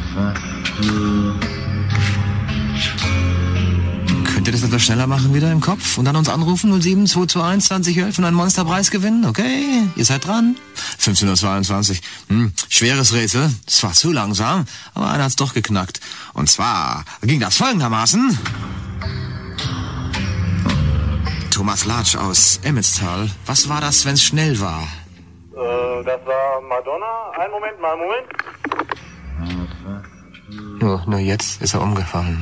Könnt ihr das etwas schneller machen wieder im Kopf und dann uns anrufen 07221 2011 und einen Monsterpreis gewinnen? Okay, ihr seid dran. 15:22 Uhr. Schweres Rätsel. Es war zu langsam, aber einer hat's doch geknackt. Und zwar ging das folgendermaßen. Thomas Latsch aus Emmetstal. Was war das, wenn's schnell war? Das war Madonna. Einen Moment. Nur jetzt ist er umgefallen.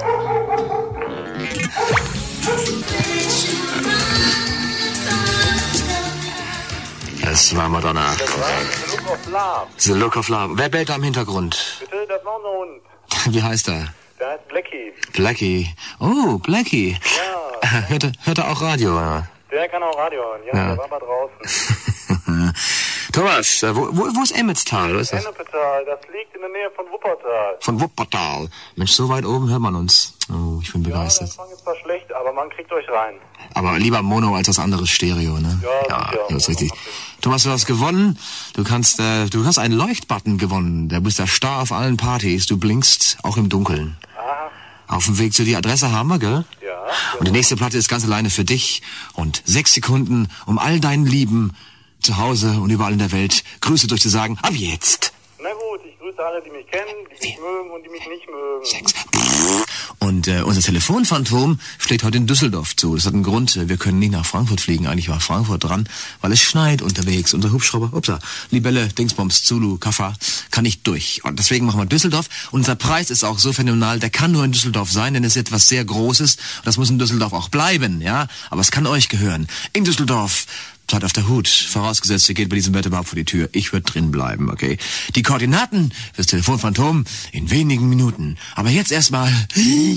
Das war Madonna. Das war The Look of Love. The Look of Love. Wer bellt da im Hintergrund? Bitte, das war unser Hund. Wie heißt er? Der heißt Blackie. Blackie. Oh, Blackie. Ja. Hört er auch Radio? Ja. Der kann auch Radio hören. Ja, der war mal draußen. Thomas, wo ist Emmetstal? Was ist das? Ennepetal, das liegt in der Nähe von Wuppertal. Von Wuppertal. Mensch, so weit oben hört man uns. Oh, ich bin Ja, der begeistert. Song ist zwar schlecht, aber man kriegt euch rein. Aber lieber Mono als das andere Stereo, ne? Ja, sicher. das ist richtig. Thomas, du hast gewonnen. Du hast einen Leuchtbutton gewonnen. Du bist der Star auf allen Partys. Du blinkst auch im Dunkeln. Aha. Auf dem Weg zu die Adresse haben wir, gell? Ja. Und die nächste Platte ist ganz alleine für dich. Und 6 Sekunden, um all deinen Lieben zu Hause und überall in der Welt Grüße durchzusagen. Ab jetzt. Na gut, ich grüße alle, die mich kennen, die mich mögen und die mich nicht mögen. 6. Und unser Telefonphantom schlägt heute in Düsseldorf zu. Das hat einen Grund. Wir können nicht nach Frankfurt fliegen. Eigentlich war Frankfurt dran, weil es schneit unterwegs. Unser Hubschrauber, Libelle, Dingsbums, Zulu, Kaffa, kann nicht durch. Und deswegen machen wir Düsseldorf. Unser Preis ist auch so phänomenal, der kann nur in Düsseldorf sein, denn es ist etwas sehr Großes. Und das muss in Düsseldorf auch bleiben, ja? Aber es kann euch gehören. In Düsseldorf. Seid auf der Hut. Vorausgesetzt, ihr geht bei diesem Wetter überhaupt vor die Tür. Ich würde drin bleiben, okay? Die Koordinaten fürs Telefonphantom in wenigen Minuten. Aber jetzt erstmal